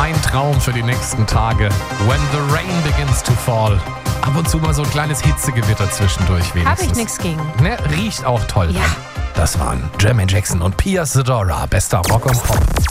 mein Traum für die nächsten Tage. When the rain begins to fall. Ab und zu mal so ein kleines Hitzegewitter zwischendurch wenigstens. Habe ich nichts gegen. Ne, riecht auch toll. Ja. Das waren Jermaine Jackson und Pia Zadora. Bester Rock und Pop.